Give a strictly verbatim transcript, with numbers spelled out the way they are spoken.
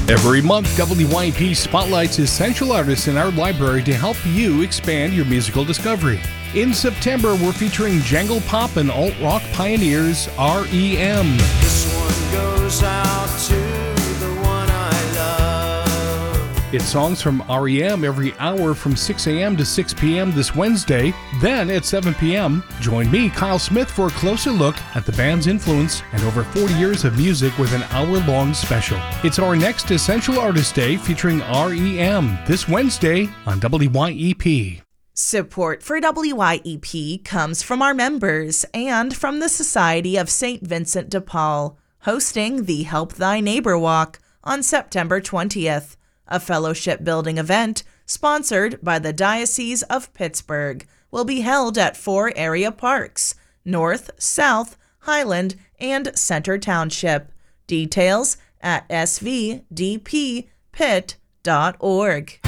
Every month, W Y E P spotlights essential artists in our library to help you expand your musical discovery. In September, we're featuring jangle pop and alt-rock pioneers R E M. This one goes out to the one I love. It's songs from R E M every hour from six a.m. to six p.m. this Wednesday. Then at seven p.m., join me, Kyle Smith, for a closer look at the band's influence and over forty years of music with an hour-long special. It's our next Essential Artist Day featuring R E M this Wednesday on W Y E P. Support for W Y E P comes from our members and from the Society of Saint Vincent de Paul, hosting the Help Thy Neighbor Walk on September twentieth, a fellowship-building event sponsored by the Diocese of Pittsburgh. Will be held at four area parks: North, South, Highland, and Center Township. Details at s v d p pitt dot org.